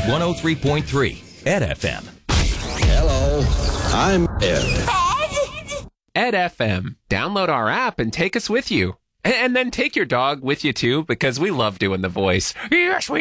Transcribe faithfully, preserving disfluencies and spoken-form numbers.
one oh three point three Ed F M. Hello, I'm Ed. Ed F M. Download our app and take us with you. And then take your dog with you, too, because we love doing the voice. Yes, we